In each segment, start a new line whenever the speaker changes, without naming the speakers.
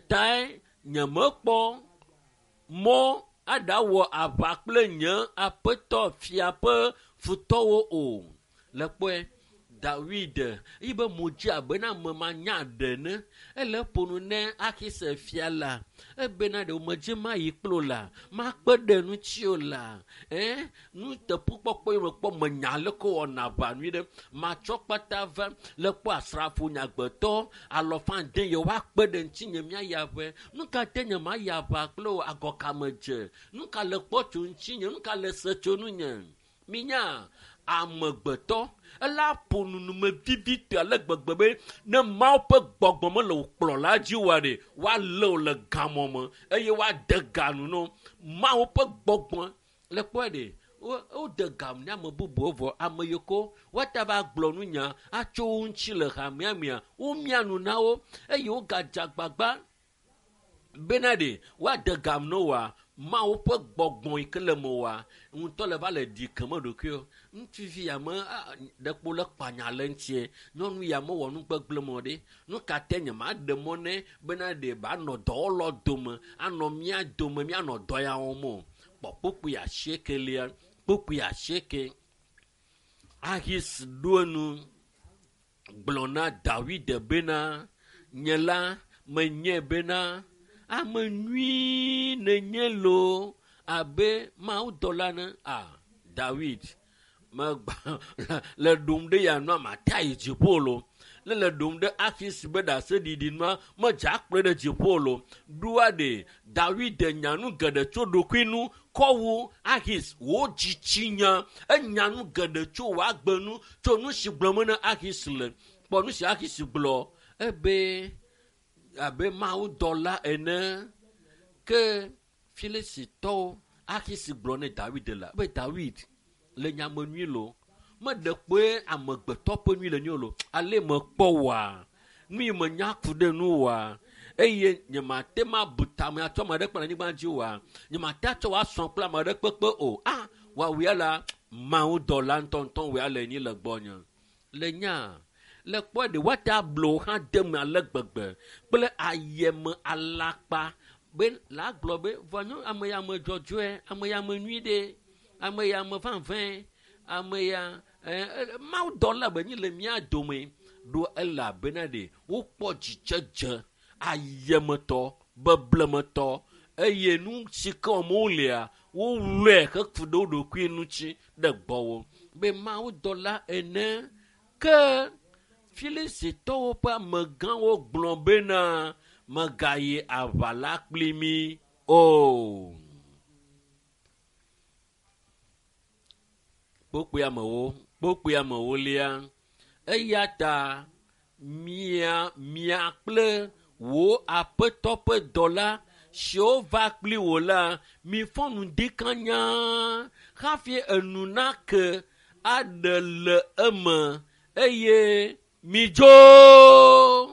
tae nye mekpɔ mɔ aɖawɔ aʋa kple nye aƒetɔ fia ƒe futɔwo o le kpɔe David yi be mo dzi abe na ame ma nya ɖe ne ele ƒonu ne Akis fia la ebena ɖe me dze ma yi kplo la ma kpe ɖe nu tsi o la nu teƒe kpɔkpɔ yi me kpɔ me nya le ko wɔna aʋa nyui ɖe ma tsɔ kpata va le kpɔ asrafo nyagbetɔ alɔfa de ye wa kpe ɖe ŋuti nye mia ya ʋe nu ka te nye ma ya aʋa kple agɔ kame dze nu ka le kpɔ tso ŋuti nye nu ka le se tso nu nye minya amegbetɔ ela ƒo nunume vivitɔ ale gbegbe be ne Mawu ƒe gbɔgbɔ me le kplɔla dzi wa ɖe woalé wo le gamɔ me eye woade ga nu no Mawu ƒe gbɔgbɔ le kpɔe ɖe wode ga ne ame bubuwo vɔ ame yiwo ko woata va gblɔ nu nya atso wo ŋuti le hamia mia womia nu na wo eye wogadze agbagba bena ɖe woade ga ne woa Mawu ƒe gbɔgbɔ yi ke le me wa ŋutɔ le va le di keme ɖokuiwo ŋutsuvi ya me ɖekpo le kpanya le ŋutie nyɔnu ya me wɔ nu gbegblẽ me ɖe nu kate nye ma ɖe mɔ ne bena ɖe ba nɔ dɔwɔlɔ dome anɔ mía dome míanɔ dɔ ya wɔm o kpɔ kpokpoe asiekelia kpokpoe asieke Ahis ɖo enu gblɔ na David bena nye la menye bena ame nyui nenye lo abe Mawu dɔla ne David le ɖom ɖe ya nua mate yi dziƒo lo le ɖom ɖe Akis be ɖase ɖiɖi nua medze akplɔe ɖe dziƒo lo ɖoa ɖe David nya nu geɖe tso ɖokui nu kɔwu Akis wo dzitsinya enya nu geɖe tso woagbe nu tso nu si gblɔm ne Akis le kpɔ nu si Akis gblɔ ebe abe Mawu dɔla ene ke Filistitɔwo Akis gblɔ ne David la be David le nyame nyui lo meɖe kpoe amegbetɔ ƒe nyui le nyui lo ale me kpɔ wa nu yi me nya ku ɖe nu wa eye nye mate ma buta me atsɔ ame ɖe kple anyigba dzi wa nye mate atsɔ woasɔ kple ame ɖe kpekpe o wawuya la Mawu dɔla ŋutɔŋutɔ wòya le nyi le gbɔnye le nya le kpɔ ɖe woata blo hã de me ale gbegbe kple ayeme alakpa be la gblɔ be vɔnyo ame ya me dzɔdzɔe ame ya me nyui ɖe ame ya me vavɛ ame ya Mawu dɔla be nyi le mía dome ɖo ele abena ɖe wokpɔ dzidzedze ayemetɔ beblemetɔ eye nu si ke wɔm wolea wolɔe heku ɖe wo ɖokui ŋuti ɖe gbɔwo be Mawu dɔla ene ke Filistitɔwo ƒe amegãwo gblɔ bena megayi aʋa la kpli mi o. Kpokpoe amewo lia eya ta mia kple wo aƒetɔ ƒe dɔla siwo va kpli wo la mi fɔ nu ɖekanya hafi enu nake aɖe le eme eye midzo.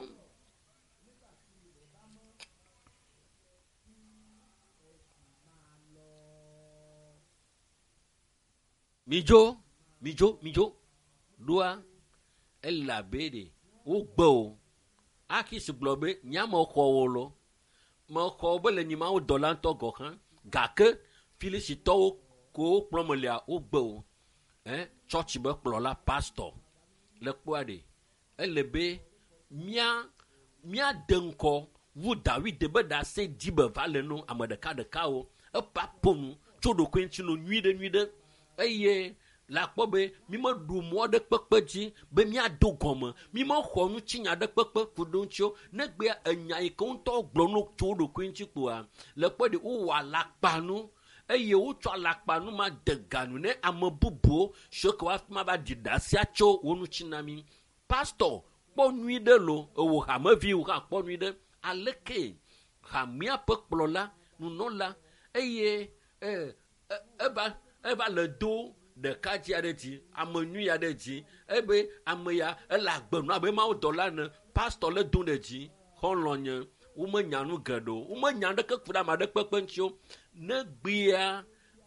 Midzo ɖoa elabe ɖe wogbe o Akis gblɔ be nyame xɔ wo lo mexɔ be le nyimawo dɔla ŋutɔ gɔ hã gake Filistitɔwo ko kplɔ me lia wogbe o tsɔtsi be kplɔla pastor le kpɔa ɖe ele be mía de ŋkɔ wu David be ɖase di be va le no ame ɖeka wo epa ƒonu tso ɖokui ŋuti no nyui ɖe eye la kpɔ be mi me ɖu mɔ ɖe kpekpe dzi be míado gɔme mi me xɔ nu tsi nya ɖe kpekpe ku ɖo ŋuti negbe enya yi ke ŋutɔ gblɔ no tso ɖokui ŋuti kpoa le kpɔ ɖe wowɔ alakpanu eye wotsɔ alakpanu ma de ganu ne ame bubuwo so ke woama va ɖi ɖasia tso wo ŋuti na mi pastor kpɔ nyui ɖe lo ewo hamevi wo hã kpɔ nyui ɖe aleke hamia ƒe kplɔla nunɔla eye eva le do ɖeka dzi aɖe dzi ame nyui aɖe dzi ebe ame ya ele agbenu abe Mawu dɔla ne pastor le do ɖe dzi xɔlɔnye womenya nu geɖewo womenya ɖeke ku ɖe ame aɖe kpekpe ŋuti o negbea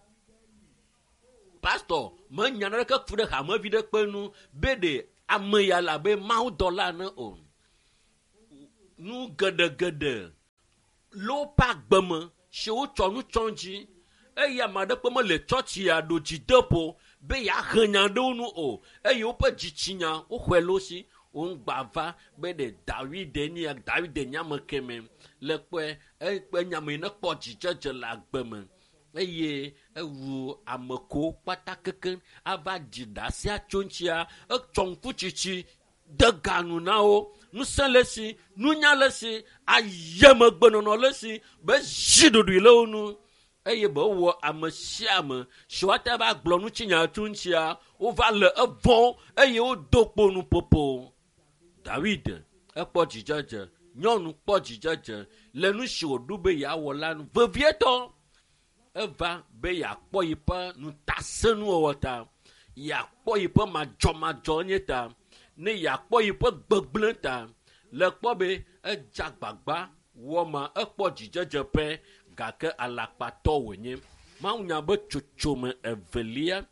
pastor menya ɖeke ku ɖe hamevi ɖe kpe nu be ɖe ame ya la be Mawu dɔla ne o nu geɖe l'eau pas gbeme chez où tu nous changes et y a ma de comme le church ya do jidepo be ya hanya do nu o e yo pa jichinya o hwelo si on gbava be de David ni ya David nya mekeme le pe e pe nya me na po jijeje la gbeme eye ewu ameko patakeke ava jidasi achonchia e chonfu chichi de ganu na o nu selesi nu nya lesi ayeme gbenono lesi be jidodu le onu eye be wo amesiame shwata ba glonu chinya tunchia o va le evon eye o dokponu popo David ekpo jijeje nyonu kpo jijeje le nu shi odube ya wolanu vevieto eva be ya kpo yipa nu tasenu owota ya kpo yipa majo nyeta ne ya kpo yipa gbegbleta le kpo be ejagbagba woma ekpo jijeje pe gake alakpato wonye maunya be chochome evelia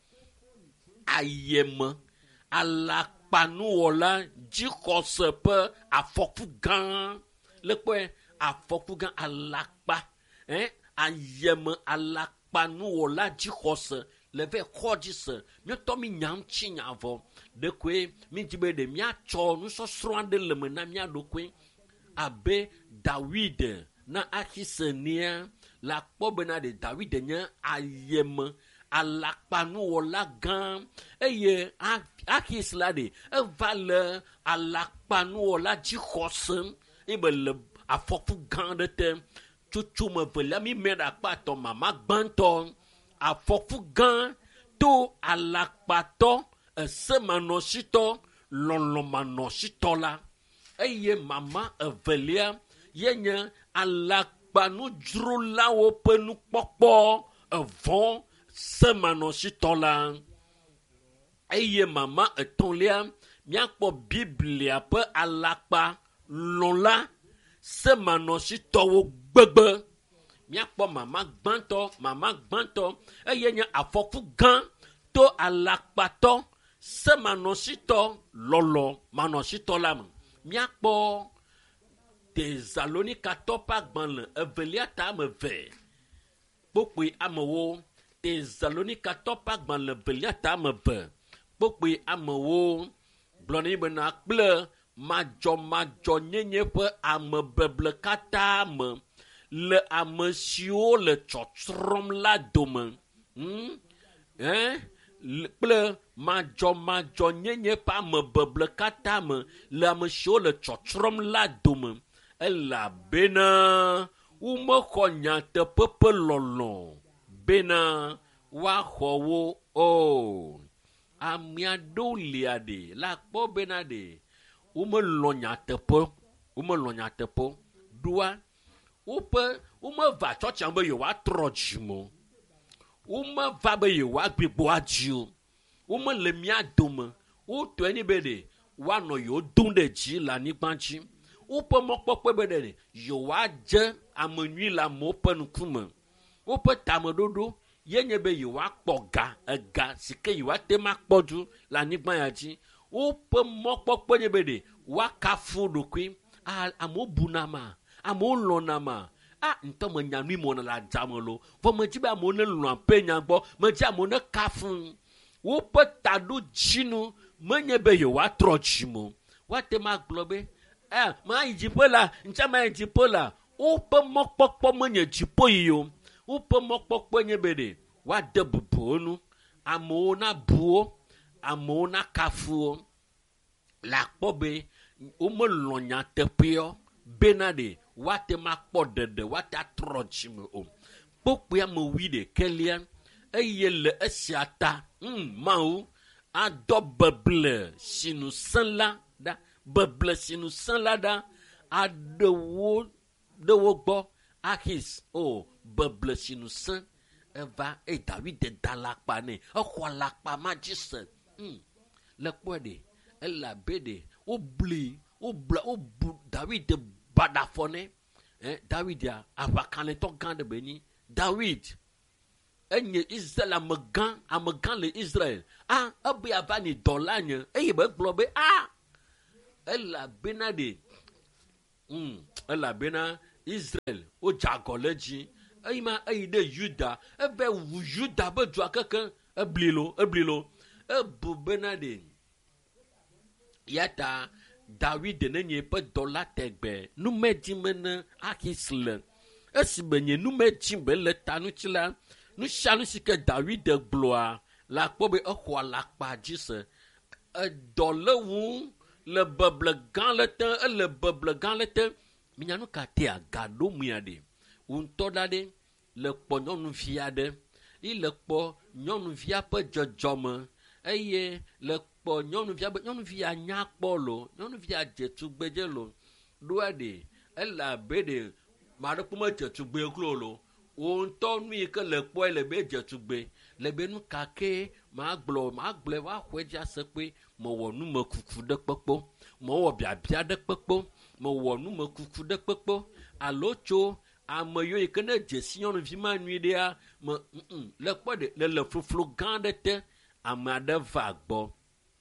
ayeme alakpanu wola jikose pe afoku gan le kpo afoku gan alakpa ayeme alakpanu wola jikose le ve kodise mi to mi nyam chinyavo de kwe mi jibe de mi acho nu so sroande le mena mi adokwe abe David na akisenia la kpobena de David nya ayeme alakpanu wola gan eye akisla de evale alakpanu wola jikose ibe le afoku gan de te chuchu me vela mi meda pato mama gbanto afoku gan to alakpato semanosito lolomanosito la eye mama evelia yenye alakpanu drula wo penu pokpo evon semanosito la eye mama etonlia miakpo biblia pe alakpa lola semanosito wo gbegbe miakpo mama gbanto eye nye afoku gan to alakpato semanosito lolo manosito la miakpo Thessalonica topa gbanle evelia ta me ve pokpe amewo Thessalonica topa gbanle evelia ta me ve pokpe amewo bloni bena kple majo nyenye pe ame beble kata me le ame siwo le tsɔtsrɔm la dome kple majo nyenye pe ame beble kata me le ame siwo le tsɔtsrɔm la dome elabena womexɔ nyateƒe ƒe lɔlɔ bena woaxɔ wo o ame aɖewo lia ɖe la kpɔ bena ɖe womelɔ nyateƒe ɖoa womeva tsɔtsia be yewoatrɔ dzimo womeva be yewoagbegbo adzi o womele mía dome wotɔe ni be ɖe woanɔ yewo dom ɖe dzi le anyigba dzi woƒe mɔkpɔkpɔ be ɖe yewoadze ame nyui le amewo ƒe ŋkume woƒe tameɖoɖo ye nye be yewoakpɔ ega si ke yewoate ma kpɔ du le anyigba ya dzi woƒe mɔkpɔkpɔ nye be ɖe woakafu ɖokui amewo buna ma amewo lɔna ma ntɔ me nya nui mo le adzame lo vɔ me dzi be amewo ne lɔa pe nya gbɔ me dzi amewo ne kafu woƒe taɖo dzinu menye be yewoatrɔ dzimo woate ma gblɔ be ma yi dziƒo la ntsa ma yi dziƒo la woƒe mɔkpɔkpɔ menye dziƒo yi o woƒe mɔkpɔkpɔ nye be ɖe woade bubuwo nu amewo na buwo amewo na kafuwo le akpɔ be womelɔ nyateƒeɔ bena ɖe woate ma kpɔ ɖeɖe woate atrɔ dzime o kpokpea me wui ɖekelia eye le esia ta mawu adɔ beble sinu sẽ la ɖa beble sinu sẽ la ɖa aɖewo ɖe wo gbɔ ahis beble sinu sẽ eva David da lakpa nɛ exɔ lakpa ma dzi se le kpɔe ɖe elabe ɖe wobu David baɖafɔ nɛ David ya aʋakalẽtɔ gã ɖe be nyi David enye Israel amegã le Israel ebe ava ni dɔ la nye eye be gblɔ be elabena Israël o dzago le dzi eyi ma eyi ɖe Yuda ebe wu Yuda be dua kekeŋ eblilo ebu bena ɖe yata David nenye ƒe dɔla tegbe numedzime ne Axisle esi be nye numedzime le tanutsi la nusianu si ke David gblɔa la kpɔ be exɔ alakpa dzi se edɔ le wu le beble gã le te ele beble gã le te minyanu katea gaɖo mia ɖe ŋutɔ da ɖe le kpɔ nyɔnuvi aɖe yi le kpɔ nyɔnuvia ƒe dzɔdzɔme eye le kpɔ nyɔnuvia be nyɔnuvia nya kpɔ lo nyɔnuvia dze tugbedze lo ɖoa ɖe ele abe ɖe maɖe kpɔ dze tugbe klo lo wo ŋutɔ nu yi ke le kpɔe le be dze tugbe le be nu kake magblɔe va xɔe dzi ase kpe mewɔ numekuku ɖe kpekpo mewɔ biabia ɖe kpekpo mewɔ numekuku ɖe kpekpo alo tso ame yiwo yi ke ne dze si nyɔnuvi ma nyui ɖea me le kpɔ ɖe le fluflu gã aɖe te ame aɖe va gbɔ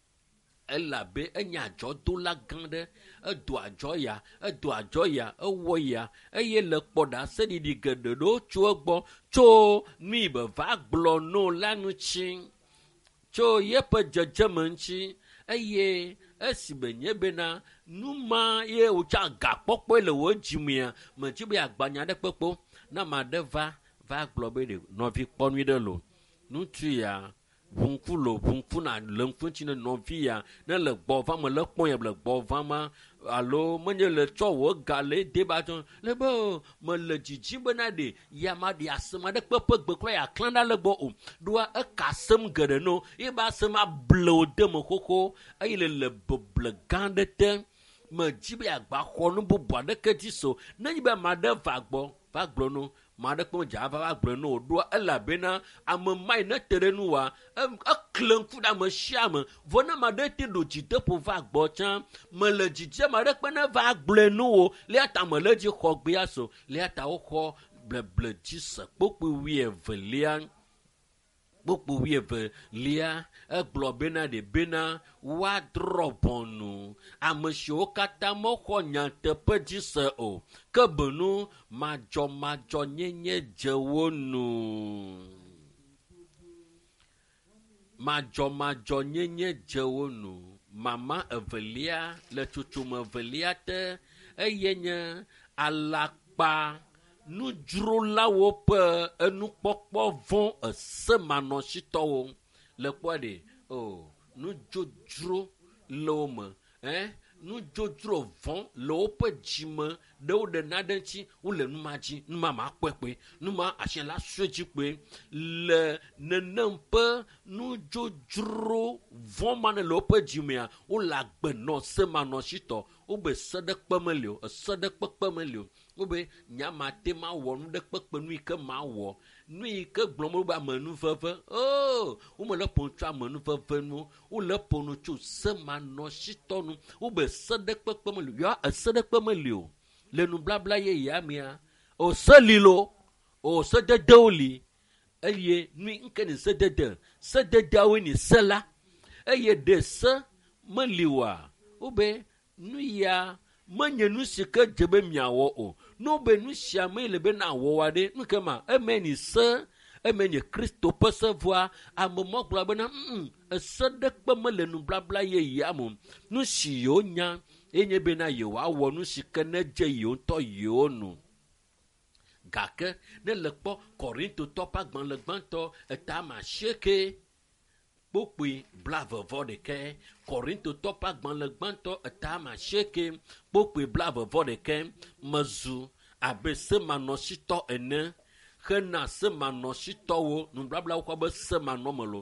elabe enye adzɔdola gã aɖe edo adzɔ ya ewɔ ya eye le kpɔ ɖa seɖiɖi geɖe ɖewo tso egbɔ tso nu yi be va gblɔ no la ŋutsi tso yeƒe dzedzeme ŋutsi eye esi be nye bena nu ma ye wotsa gakpɔkpɔe le wo dzimea medzi be agbanya ɖe kpekpo na ma ɖe va gblɔ be ɖe nɔvi kpɔ nyui ɖe lo ŋutsu ya ʋuŋku lo ʋuŋku na le ŋkuntsi ne nɔvi ya ne le gbɔ va me le kpɔ ya le gbɔ va ma alo menye le tsɔ wo ga le de ba tɔ le be me le dzidzi bena ɖe ya ma ɖe asem aɖe kpe ƒe gbe kura ya klã ɖa le gbɔ o ɖoa eka asem geɖe no ye ba asem able wo de me xoxo eye le beble gã aɖe te me dzi be agba xɔ nu bubu aɖeke dzi so nenye be ame aɖe va gbɔ va gblɔ no ma ɖe kpɔ dza va gblɔ no ɖoa elabena ame mai ne te ɖe nu wa ekle ŋku ɖe ame sia me vɔ ne ma ɖe te ɖo dzideƒo va gbɔ tsã me le dzidzie ma ɖe kpe ne va gblɔ nu wo lia ta me le dzi xɔ gbea so lia ta wo xɔ bleble dzi se kpokpo 12 kpokpo 12 egblɔ bena ɖe bena woadrɔ ʋɔnu ame siwo katã mexɔ nyateƒe dzi se o ke benu madzɔmadzɔ nyenye dze wo nu madzɔmadzɔ nyenye dze wo nu mama evelia le tsotsome evelia te eye nye alakpa nudzrolawo ƒe enukpɔkpɔ vɔ esemanɔsitɔwo le kpɔ ɖe nudzodzro le wo me nudzodzro vɔ le woƒe dzime ɖe wo ɖe naɖe ŋuti wole numa dzi numa ma kpɔe kpe numa asi la sue dzi kpe le nenem ƒe nudzodzro vɔ ma ne le woƒe dzimea wole agbenɔ semanɔsitɔ wobe se ɖe kpe meli o ese ɖe kpekpe meli o wobe nyamate ma wɔ nu ɖe kpekpe nu yi ke ma wɔ nu yi ke gblɔm wobe amenu veve wome le ƒo tso amenu veve nu wole ƒo nu tso semanɔsitɔ nu wobe se ɖe kpekpe meli o ya ese ɖe kpe meli o le nublabla ye ya mea o se lilo o se dedewo li eye nu nke ni se dedeawo ni se la eye de se meli wa wobe nu ya menye nu si ke dze be miawɔ o no be nu sia me le be na wɔ wa ɖe nu ke ma eme ni se eme nye Kristo ƒe se vɔa ame mɔ gblɔ bena ese ɖe kpe mele nublabla ye ya mo nu si yewo nya enye bena yewoawɔ nu si ke ne dze yewo ŋutɔ yewo nu gake ne le kpɔ Korintotɔ ƒe agbalẽ gbãtɔ etama 7 kpokpoe 21 Korintotɔ ƒe agbalẽ gbãtɔ etama 7 kpokpoe 21 mezu abe semanɔsitɔ ene hena semanɔsitɔwo nublablawo xɔ be semanɔ me lo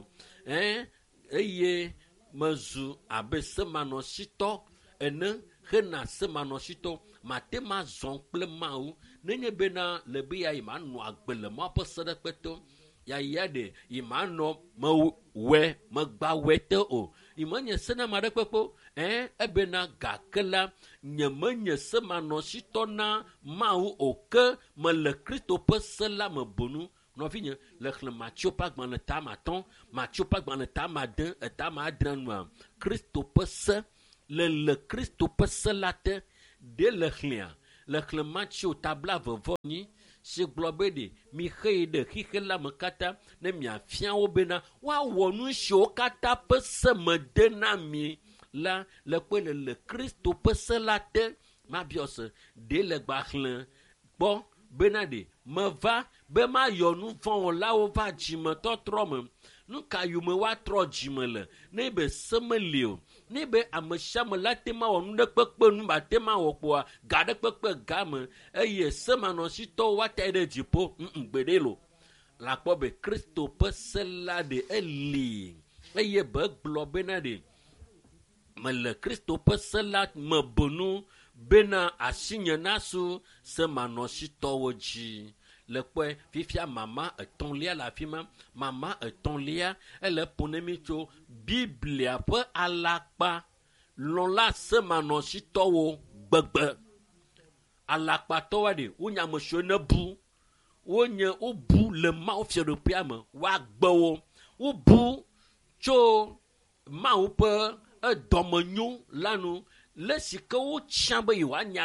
eye mezu abe semanɔsitɔ ene hena semanɔsitɔ mate ma zɔn kple mawu nenye bena le be ya yi ma nɔ agbe le ma ƒe seɖekpeto ya ɖe yi ma nɔ mewɔe megba wɛ te o yi menye sena ma ɖe kpekpo ebena gake la nye semanɔsitɔ na mawu o ke mele Kristo ƒe se la me bonu nɔvinye le xlẽ Matthieu ƒe agbalẽ tama 5 Matthieu ƒe agbalẽ tama 2 etama 7 nua Kristo ƒe se le Kristo ƒe se la te de le xlẽa le Matthew tabla vevoni si gblɔ de mi xeye ɖe xixe la me katã ne miafia wo bena woawɔ nu siwo katã ƒe se me de na mi la le kpe le Kristo ƒe se la te mabiɔ se ɖe le gbaxlẽ gbɔ bena de meva be mayɔ nu vɔ̃ wɔlawo va dzimetɔtrɔ me nu ka yume woatrɔ dzime le ne be se meli o ne be ame sia ame la te ma wɔ nu ɖe kpekpe nu ba te ma wɔ kpoa ga ɖe kpekpe ga me eye semanɔsitɔwo woatae ɖe dziƒo gbeɖe lo la kpɔ be Kristo ƒe se la ɖe eli eye be gblɔ bena ɖe mele Kristo ƒe se la me bonu bena asinye nasu semanɔsitɔwo dzi le kpɔe fifia mama etɔ̃lia le afi ma mama etɔ̃lia ele ponemi tso Biblia ƒe alakpa lɔla semanɔsitɔwo gbegbe alakpatɔwa ɖe wonye ame siwo ne bu wonye wobu le mawufiaɖoƒea me woagbe wo wobu tso mawu ƒe edɔmenyo la nu le si ke wotia be yewoanye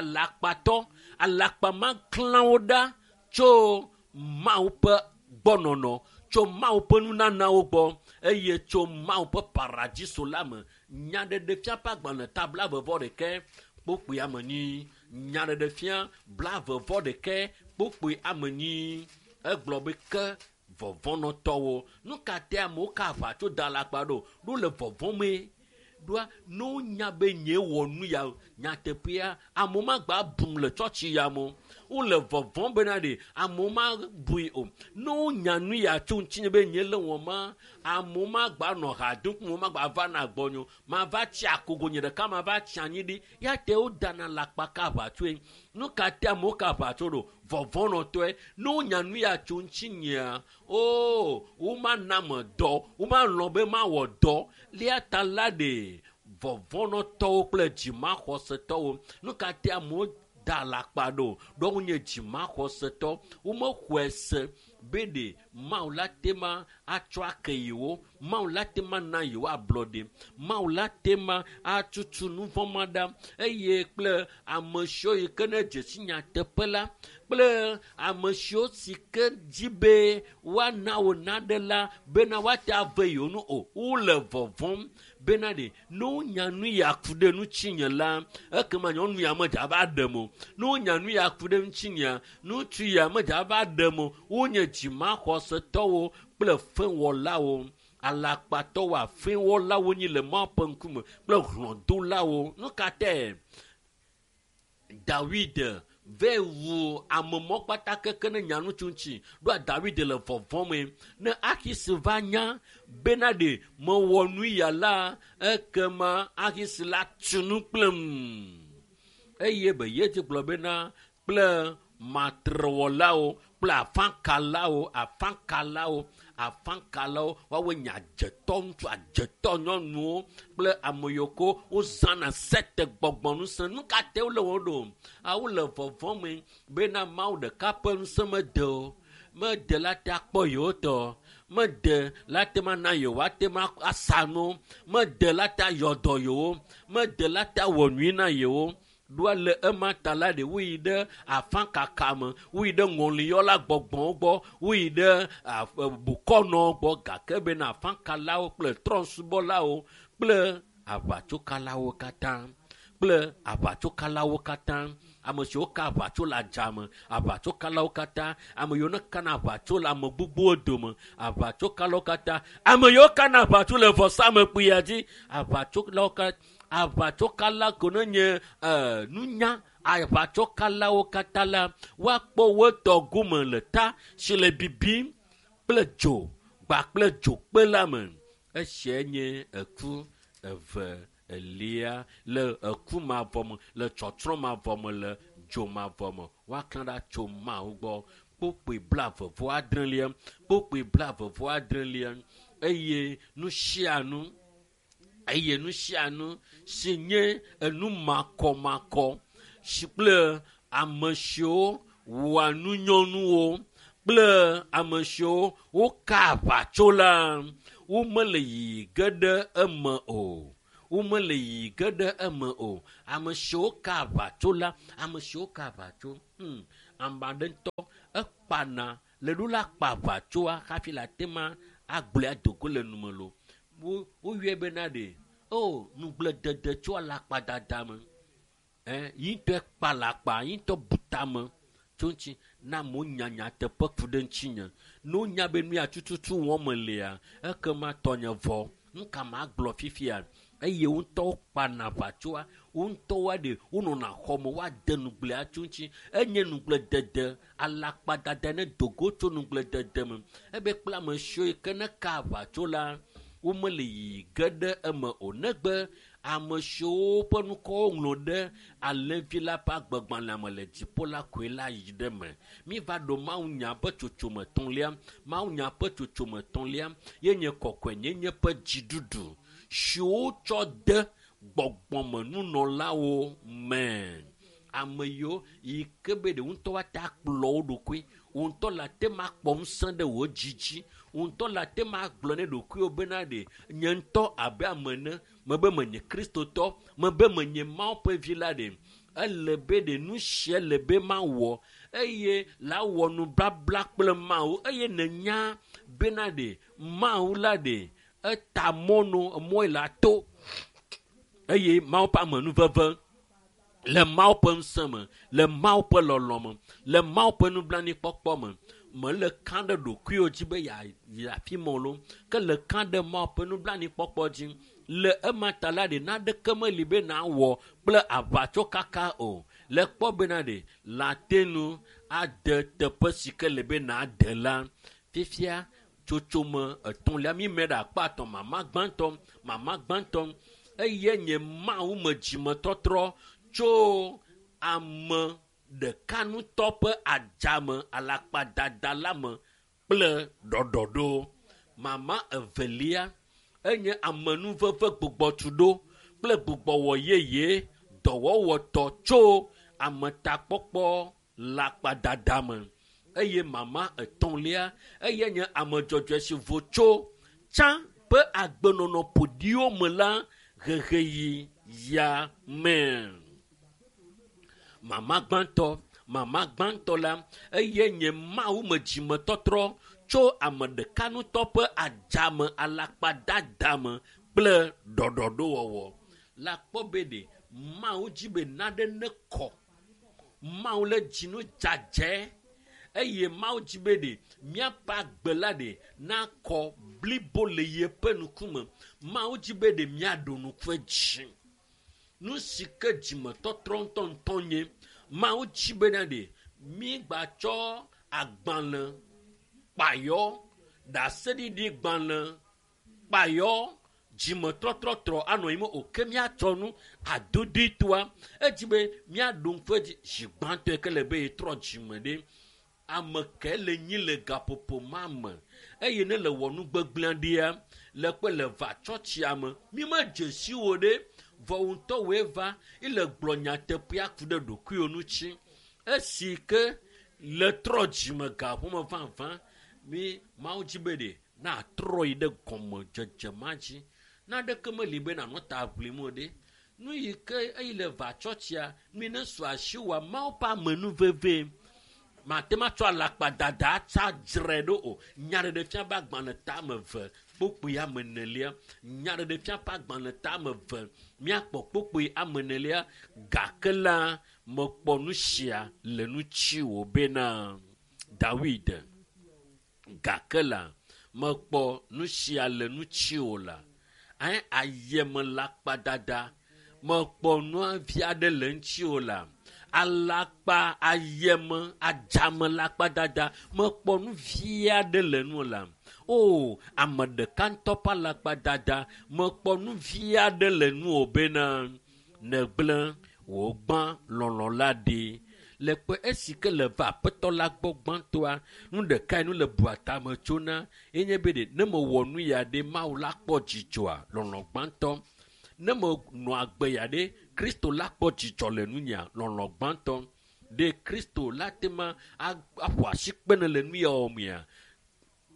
alakpa ma klã wo ɖa tso mawu ƒe gbɔnɔnɔ tso mawu ƒe nunanawo gbɔ eye tso mawu ƒe paradiso la me nyaɖeɖe fia ƒe agbalẽ tabla vevɔ ɖeke kpokpoe ame nyi nyaɖeɖe fia bla vevɔ ɖeke kpokpoe ame nyi egblɔ be ke vɔvɔnɔtɔwo nu ka te amewo ka aʋa tso da alakpa ɖo le vɔvɔ me ɖoa no nya be nye wɔ nu ya nyateƒea amewo ma gba bum le tsɔtsi ya mo wole vɔvɔm bena ɖe amewo ma bui o no nya nu ya tso ŋutinye be nye le wɔm ma amewo ma gba nɔ ha dum amewo ma gba va na gbɔnyo ma va tsi akogo nye ɖeka ma va tsi anyi ɖi ya te wo dana le akpa ka aʋatsoe nu ka te amewo ka aʋatso ɖo vɔvɔnɔtɔe no nya nu ya tso ŋutinyea o wo ma na me dɔ wo ma lɔ be ma wɔ dɔ lia ta la ɖe vɔvɔnɔtɔwo kple dzimaxɔsetɔwo nu ka te amewo da alakpa ɖo ɖo nye dzimaxɔsetɔ womexɔe se be ɖe mawu la te ma atsɔ ake yiwo mawu la te ma na yiwo ablɔɖe mawu la te ma atutu nu vɔ̃ ma ɖa eye kple ame siwo yi ke ne dzesi nyateƒe la kple ame siwo si ke dzi be woana wo naɖe la bena woate ave yiwo nu o wole vɔvɔm bena ɖe no nya nu ya ku ɖe ŋutinye la ekema nyɔnu ya medza va ɖem o no nya nu ya ku ɖe ŋutinyea ŋutsu ya medza va ɖem o wonye dzimaxɔsetɔwo kple fewɔlawo alakpatɔwo afewɔlawo nyi le Mawu ƒe ŋkume kple hlɔ̃dolawo nu ka te David ve wu ame mɔ kpata keke ne nya ŋutsu ŋuti ɖoa David le vɔvɔm me ne Akisi va nya bena ɖe mewɔ nu ya la ekema Akisi la tu nu kplem eye be ye dzi gblɔ bena kple matrewɔlawo kple afankalawo woawoe nye adzetɔ ŋutsu adzetɔ nyɔnuwo kple ame yiwo wozãna sete gbɔgbɔ ŋusẽ nu ka te wole wo ɖo wole vɔvɔm me bena Mawu ɖeka ƒe ŋusẽ mede o mede la te akpɔ yewo tɔ mede la te ma na yewo ate ma asa nu mede la te ayɔ dɔ yewo mede la te awɔ nyui na yewo ɖoa le ema ta la ɖe woyi ɖe afankaka me woyi ɖe ŋɔliyɔla gbɔgbɔwo gbɔ woyi ɖe bukɔnɔwo gbɔ gake bena afankalawo kple trɔ̃subɔlawo kple aʋatsokalawo katã ame siwo ka aʋatso le adzame aʋatsokalawo katã ame yiwo ne kana aʋatso le ame gbogbowo dome aʋatsokalawo katã ame yiwo kana aʋatso le vɔsamekpuia dzi aʋatsokala ko ne nye nunya aʋatsokalawo katã la woakpɔ wo tɔ gome le ta si le bibim kple dzo gba kple dzokpe la me esia nye eku eve elia le eku mavɔ me le tsɔtsrɔ̃ mavɔ me le dzo mavɔ me woaklã ɖa tso Mawu gbɔ kpokpoe blavevɔ adrelia eye nu sia nu si nye enu makɔmakɔ si kple ame siwo wɔa nunyɔnuwo kple ame siwo woka aʋatso la womele yi ge ɖe eme o wome le yi ge ɖe eme o. Ame siwo ka aʋatso la, ame siwo ka aʋatso. Ame aɖe ŋutɔ ekpana le ɖo la kpa aʋatsoa hafi la tema agblẽ adogo le nume lo. Woyɔe bena ɖe nugblẽdede tso alakpadada me. Yi ŋutɔ ekpa alakpa, yi ŋutɔ buta me tso ŋuti na mo nyanya teƒe ku ɖe ŋuti nye. No nya be nu ya tututu wɔm me lea, ekema tɔnye vɔ nuka ma gblɔ fifia. Eye ŋutɔwo kpana aʋatsoa, ŋutɔwoa ɖe wonɔna xɔ me woade nugblẽa tso ŋuti. Enye nugblẽdede alakpadada ne dogo tso nugblẽdede me. Ebe kple ame siwo yi ke ne ka aʋatso la, womele yi ge ɖe eme o, negbe ame siwo ƒe nukɔwo ŋlɔ ɖe alẽvi la ƒe agbegbalẽa me le dziƒo la koe la yi ɖe me. Mi va ɖo mawunya ƒe tsotsome tɔ̃lia. Mawunya ƒe tsotsome tɔ̃lia ye nye kɔkɔenyenye ƒe dziɖuɖu siwo tsɔ de gbɔgbɔmenunɔlawo me. Ame yiwo yi ke be ɖe ŋutɔ wa ta kplɔ wo ɖokui, ŋutɔ la te ma kpɔ ŋusẽ ɖe wo dzidzi, ŋutɔ la te ma gblɔ ne ɖokuiwo bena ɖe nye ŋutɔ abe ame ne mebe menye kristotɔ, mebe menye Mawu ƒe vi la ɖe. Ele be ɖe nu sia le be ma wɔ eye la wɔ nubabla kple Mawu eye nenya bena ɖe Mawu la ɖe eta mɔno mɔe la to eye Mawu ƒe amenuveve le Mawu ƒe ŋusẽ me, le Mawu ƒe lɔlɔ me, le Mawu ƒe nublanuikpɔkpɔ me. Mele kã ɖe ɖokuiwo dzi be yi afi mɔ lo, ke le kã ɖe Mawu ƒe nublanuikpɔkpɔ dzi. Le ema ta la ɖe naneke meli be na wɔ kple aʋatso kaka o. Le kpɔ bena ɖe latenu ade teƒe si ke le be na de la. Fifia tsotsome etɔ̃lia mi me ɖe akpa atɔ mama gbãtɔ eye nye Mawu me dzimetɔtrɔ tso ame ɖeka nutɔ ƒe adzame alakpadada la me kple ɖɔɖɔɖo. Mama evelia enye amenuveve gbugbɔtuɖo kple gbugbɔwɔ yeye dɔwɔwɔtɔ tso ametakpɔkpɔ lakpadada me. Eye mama etɔ̃lia eye nye ame dzɔdzɔe si vo tso tsã ƒe agbenɔnɔ ƒoɖiwo me la heheyi ya me. Mama gbãtɔ la eye nye Mawu me dzimetɔtrɔ tso ame ɖeka nutɔ ƒe adzame alakpadada me kple ɖɔɖɔɖowɔwɔ. La kpɔ be ɖe Mawu dzi be naɖe ne kɔ. Mawu le dzinu dzadze eye Mawu dzi be ɖe míaƒe agbe la ɖe nakɔ blibo le yeƒe ŋkume. Mawu dzi be ɖe míaɖo nuƒe dzi. Nu si ke dzimetɔtrɔ ŋutɔŋutɔ nye, Mawu dzi be na ɖe mi gbatsɔ agbalẽ kpayɔ, ɖaseɖiɖi gbalẽ kpayɔ, dzimetɔtrɔtrɔ anɔ yi me oke míatsɔ nu adodi toa. Edzi be míaɖo nuƒe dzi zi gbãtɔe ke le be yetrɔ dzime ɖe. Ame ke le nyi le gaƒoƒo ma me eye ne le wɔ nu gbegblẽ ɖia le kpe le va tsɔtsia me. Mi me dze si wo ɖe vɔ ŋutɔwoe va ile gblɔ nyateƒea ku ɖe ɖokuiwo ŋuti. Esi ke le trɔ dzime gaƒome vavã mi Mawu dzi be ɖe na trɔ yi ɖe gɔme dzedze ma dzi. Naɖeke meli be nanɔ ta ʋlim o ɖe. Nu yi ke eyi le va tsɔtsia mi ne su asi wa Mawu ƒe amenuveve. Mate ma tsɔ alakpadada atsa dzre ɖo o. Nya ɖeɖe fia be agbalẽ ta ame eve kpokpoe ame nelia. Nya ɖeɖe fia be agbalẽ ta ame eve míakpɔ kpokpoe ame nelia. Gake la mekpɔ nu sia le nutsi wo bena David. Gake la mekpɔ nu sia le nutsi wo la. Ayeme lakpadada mekpɔ nua vi aɖe le ŋuti wo la. Alakpa ayeme adzame lakpadada mekpɔ nu vi aɖe le nu la. O ame ɖeka ŋutɔ ƒe alakpadada mekpɔ nu vi aɖe le nu bena negblẽ wò gbã lɔlɔ la ɖi. Le kpe esi ke le va aƒetɔ la gbɔ gbãtɔa nu ɖeka yi nu le bua tame tsona enye be ɖe ne mewɔ nu ya ɖe Mawu la kpɔ dzidzɔa lɔlɔ gbãtɔ. Ne me nɔ agbe ya ɖe Kristo la kpɔ dzidzɔ le nunya lɔlɔ gbãtɔ. Ɖe Kristo la te ma aƒo asi kpene le nu ya wɔ mea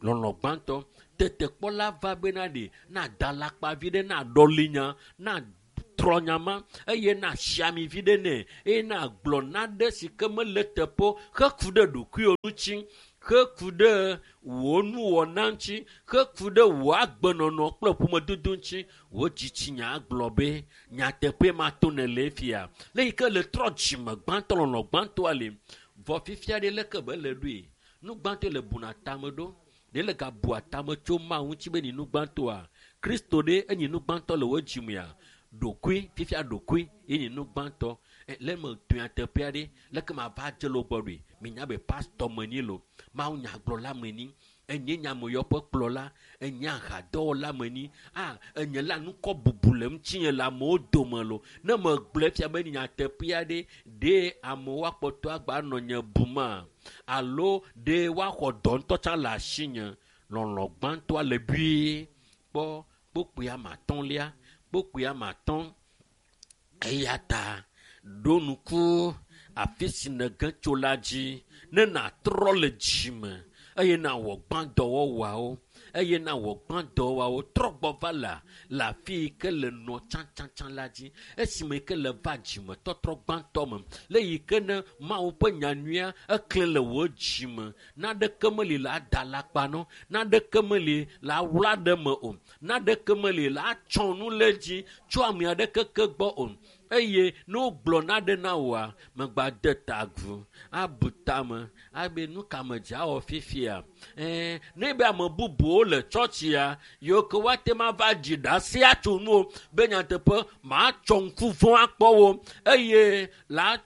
lɔlɔ gbãtɔ tete kpɔla va bena de na dalakpa vi ɖe na ɖɔlinya na trɔnyama eye na siami vi ɖe nɛ eye na gblɔ naɖe si ke mele teƒo heku ɖe ɖokuiwo ŋuti heku ɖe wò nuwɔna ŋuti heku ɖe wò agbenɔnɔ kple ƒomedodo ŋuti wò dzitsi nya gblɔ be nyateƒe ma to ne le efia le yi ke le trɔ dzime gbãtɔ lɔlɔ gbãtɔa le vɔ fifia ɖe leke be le ɖoe nu gbãtɔ le buna tame ɖo ɖe le gabu atame tso ma ŋuti be ni nu gbãtɔa kristo ɖe enyi nu gbãtɔ le wo dzimea ɖokui fifia ɖokui enyi nu gbãtɔ le me tɔa teƒea ɖe leke ma va dze le gbɔ ɖoe mi nya be pastor menyi lo mawu nyagblɔla menyi enye nyameyɔ ƒe kplɔla enye ahadɔwɔla menyi enye la nukɔ bubu le ŋutinye le amewo dome lo ne me gblɔ fia be nyateƒea ɖe ɖe amewo akpɔtɔ agba nɔ nye buma alo ɖe woaxɔ dɔ ŋutɔ tsã le asinye lɔlɔ gbãtɔa le bui kpɔ kpokpoe amatɔ̃lia kpokpoe amatɔ̃ eya ta ɖo nuku afi si nege tso la dzi ne natrɔ le dzime eye na wɔ gbãdɔwɔwawo eye na wɔ gbãdɔwɔwawo trɔ gbɔ va le afi yi ke le nɔ tsantsantsã la dzi esime yi ke le va dzime tɔtrɔ gbãtɔ me le yi ke ne mawu ƒe nyanyuia ekle le wò dzime naɖeke meli le ada lakpa no naɖeke meli le awla ɖe me o naɖeke meli le atsɔ nu le dzi tso ame aɖeke ke gbɔ o eye ne wogblɔ naɖe na wòa megba de ta agu abu tame abe nu ka me dza wɔ fifia ne be ame bubuwo le tsɔtsia yiwo ke woate ma va dzi ɖasi atso nuwo be nyateƒe matsɔ ŋku vɔ akpɔ wo eye la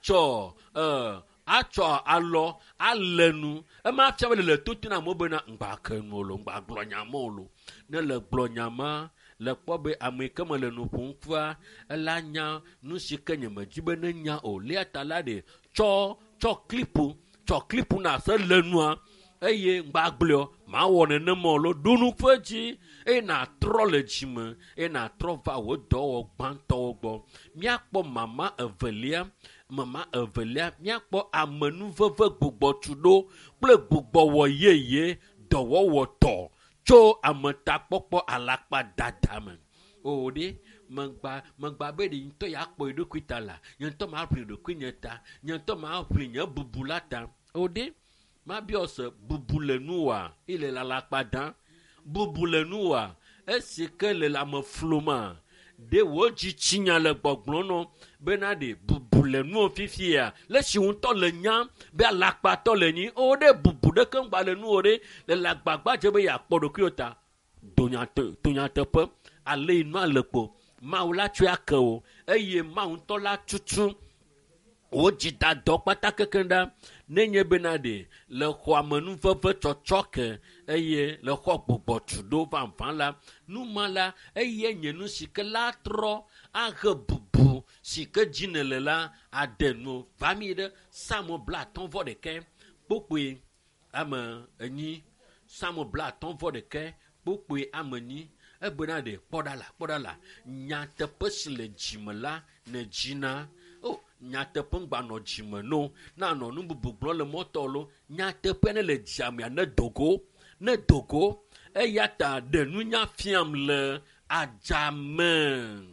atsɔ alɔ ale nu ema fia be le toto na mo bena ŋgba ke nu lo ŋgba gblɔ nyama lo ne le gblɔ nyama le kpɔ be ame ke me le nu ƒom kua ela nya nu si ke nye me dzi be ne nya o lia ta la de tsɔ klipu na se le nua eye ŋgba gblɔ ma wɔ nenema lo ɖonu ƒe dzi eye na trɔ le dzime eye na trɔ va wò dɔwɔ gbãtɔwo gbɔ míakpɔ mama evelia míakpɔ amenuveve gbugbɔtu ɖo kple gbugbɔwɔ yeye dɔwɔwɔ tɔ tso ametakpɔkpɔ alakpa dada me o ɖe megba be ɖe ŋutɔ ya kpɔ eɖokui ta la nye ŋutɔ ma ʋli ɖokui nye ta nye ŋutɔ ma ʋli nye bubu la ta o ɖe ma biɔ se bubu le nuwa ile la alakpa dã bubu le nuwa esi ke le ame floma de wo dzitsi nya le gbɔgblɔ no bena de bubu le nuwo fifia le si ŋutɔ le nya be alakpatɔ le nyi o de bubu ɖeke ŋgba le nuwo ɖe le agbagba dze be yakpɔ ɖokuiwo ta donyateƒe ale yi nua le kpo mawu la tsoe ake wo eye mawu ŋutɔ la tutu wo dzida dɔ kpata kekeŋ ɖa nenye bena de le xɔ amenuveve tsɔtsɔ ke eye le xɔ gbɔgbɔtu ɖo vavã la numa la eye nye nu si ke la trɔ ahe bubu si ke dzi ne le la ade nu va mi ɖe Samu 51 kpokpoe ame enyi Samu 51 kpokpoe ame enyi ebena de kpɔɖa la nyateƒe si le dzime la ne dzina nyateƒe ŋgba nɔ dzime no na nɔ nu bubu gblɔ le mɔtɔ lo nyateƒe ne le dziamea ne dogo eya ta de nunya fiam le adzame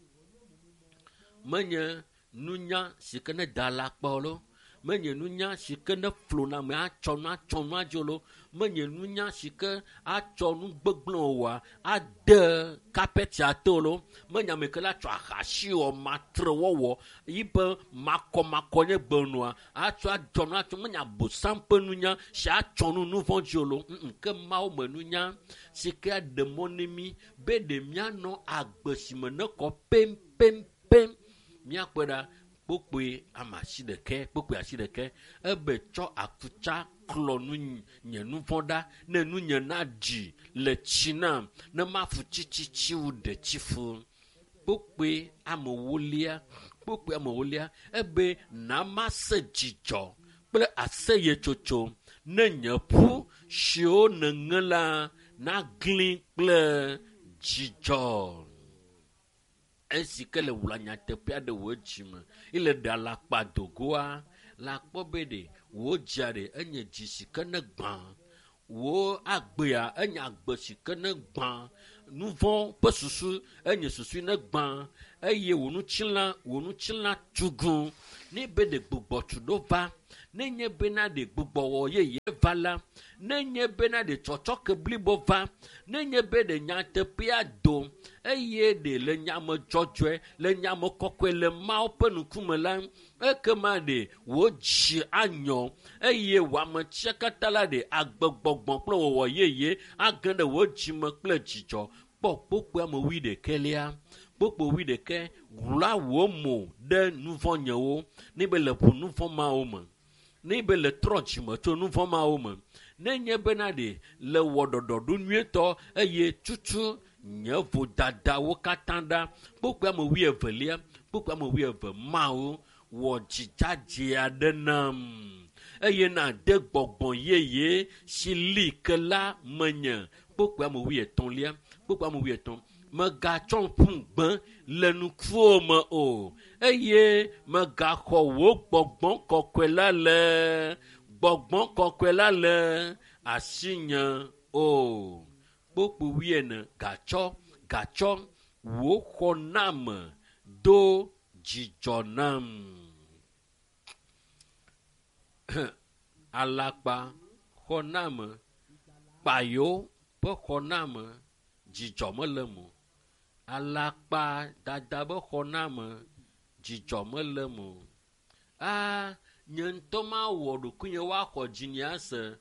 menye nunya si ke ne da la kpɔ lo menye nunya si ke ne flona me atsɔ nu adzo lo menye nunya si ke atsɔ nu gbegblẽ wa ade kapetia to lo menye ame ke la tsɔ ahasi wɔ matre wɔwɔ yi be makɔ nye gbenua atsɔ adzɔ nu atsɔ menye abosam ƒe nunya si atsɔ nu vɔ dzo lo ke mawo me nunya si ke aɖe mɔ ne mi be ɖe mianɔ agbe si me ne kɔ pempempem miakpɔ ɖa kpokpoe asi ɖeke ebe tsɔ akutsa klɔ nu nye nu vɔ ɖa ne nu nye na ɖi le tsi nam ne ma fu tsitsitsiwu ɖe tsi fu kpokpoe amewolia ebe na ma se dzidzɔ kple aseye tsotso ne nye ƒu siwo ne ŋe la na gli kple dzidzɔ. Esi ke le wula nyateƒea ɖe wo dzime ile ɖe alakpa dogoa la kpɔ be ɖe wo dzia ɖe enye dzi si ke ne gbã wo agbea enya agbe si ke ne gbã nu vɔ̃ ƒe susu enye susu ne gbã eye wò nutsila tugu ne be ɖe gbugbɔtu ɖo va nenye bena ɖe gbugbɔwɔ yeye va la nenye bena ɖe tsɔtsɔke blibo va nenye be ɖe nyateƒea do eye ɖe le nyame dzɔdzɔe le nyame kɔkɔe le Mawu ƒe ŋkume la ekema ɖe wò dzi anyɔ eye wò ametsia katã la ɖe agbegbɔgbɔ kple wɔwɔ yeye age ɖe wò dzime kple dzidzɔ kpɔ kpokpoe ame 11 kpokpo 11 wla wò mo ɖe nuvɔnyewo ne be le ʋu nuvɔ mawo me ne be le trɔ dzime tso nuvɔ mawo me nenye bena ɖe le wɔ ɖɔɖɔɖo nyuietɔ eye tutu nye vodadawo katã ɖa kpokpoe ame 12 kpokpoe ame 12 mawo wɔ dzidzadze aɖe nam eye na de gbɔgbɔ yeye si li ke la menye kpokpoe ame 13 kpokpoe ame 13 megatsɔ ƒu gbẽ le nukuwo me o eye megaxɔ wò gbɔgbɔ kɔkɔe la le asinye o kpokpo 14 gatsɔ wò xɔ name do dzidzɔ nam alakpa xɔ name kpayo ƒe xɔ name dzidzɔ mele mo alakpa dada be xɔ name dzidzɔ mele mo nye ŋutɔ ma wɔ ɖokuinye woaxɔ dzinye ase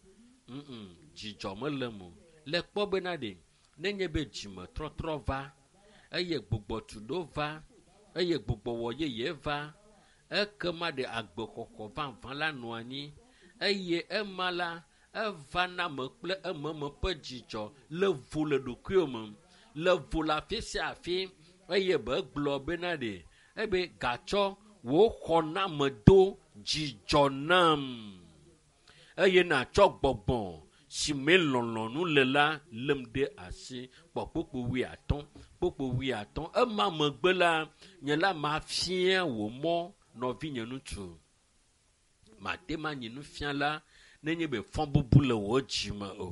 dzidzɔ mele mo le kpɔ bena ɖe nenye be dzime trɔtrɔ va eye gbugbɔtu ɖo va eye gbugbɔwɔ yeye va ekema ɖe agbexɔxɔ vavã la nɔ anyi eye ema la eva name kple ememe ƒe dzidzɔ le vo le ɖokuiwo me le vo le afi sia afi eye be gblɔ bena ɖe ebe gatsɔ wò xɔ name do dzidzɔ nam eye natsɔ gbɔgbɔ si me lɔlɔnu le la lem ɖe asi kpɔkpokpo 15 kpokpo 15 ema megbe la nye la mafia wò mɔ nɔvi nye ŋutsu mate ma nye nufiala nenye be fɔ̃ bubu le wò dzime o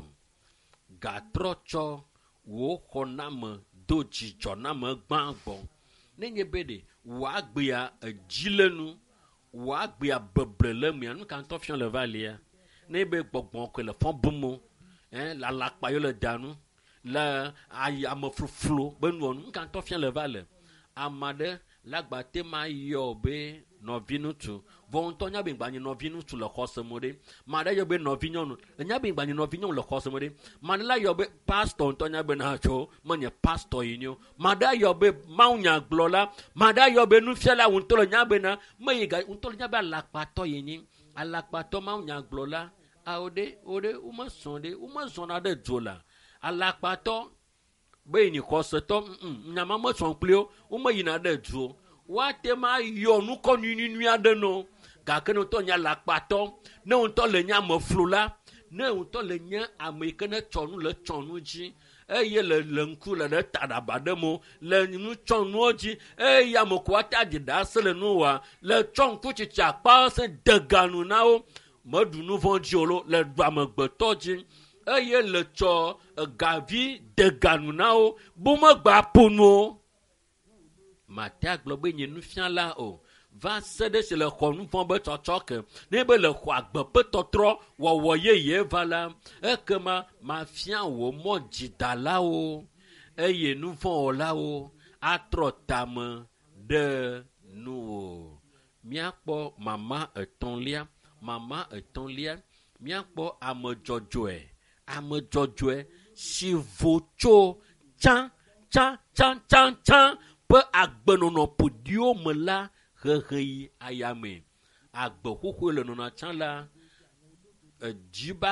gatrɔ tsɔ wò xɔ name do dzidzɔ name gbã gbɔ nenye be ɖe wò agbea edzi le nu wò agbea beble le mia nu ka ŋutɔ fiɔ le va lia ne be gbɔgbɔ ko le fɔ̃ bumo le alakpa yo le danu le ame fluflu be nuwɔnu ka ŋutɔ fiɔ le va le ame aɖe la gbate ma yɔ be nɔvi ŋutsu vɔ ŋutɔ nya be gbanye nɔvi ŋutsu le xɔse mo ɖe ma ɖe yɔ be nɔvi nyɔnu nya be gbanye nɔvi nyɔnu le xɔse mo ɖe ma ɖe la yɔ be pastor ŋutɔ nya be na tso menye pastor yi nyo ma ɖe yɔ be mawunyagblɔla ma ɖe yɔ be nufiala ŋutɔ le nya be na me yi ga ŋutɔ le nya be alakpatɔ yi nyi alakpatɔ mawunyagblɔla awo umesɔn ɖe umezɔna ɖe dzo la alakpatɔ be yi ni xɔsetɔ nyama mesɔn kpli wo umeyina ɖe dzo woate ma yɔ nukɔ nyuinyui aɖe no gake ne ŋutɔ nye alakpatɔ ne ŋutɔ le nye ameflo la ne ŋutɔ le nye ame yi ke ne tsɔnu le tsɔnu dzi eye le ŋku le ɖe taɖaba ɖe mo le nutsɔnuwo dzi eye ame ko ate adzi ɖa se le nu wa le tsɔ ŋkutsitsi akpa se de ganu na wo meɖu nu vɔ̃ dzi o lo le ɖu amegbetɔ dzi eye le tsɔ gavi de ganu na wo bo megba ƒonu o mate agblɔ be nye nufiala o va se ɖe si le xɔ nu vɔ̃ be tsɔtsɔ ke ne be le xɔ agbe ƒe tɔtrɔ wɔwɔ yeye va la ekema mafia wò mɔ dzidalawo eye nu vɔ̃ wɔlawo atrɔ tame ɖe nuwo míakpɔ mama etɔ̃lia míakpɔ ame dzɔdzɔe si vo tso tsã ƒe agbenɔnɔ ƒoɖiwo me la hehe ayame agbe xoxo le nɔnɔ tsã la dziba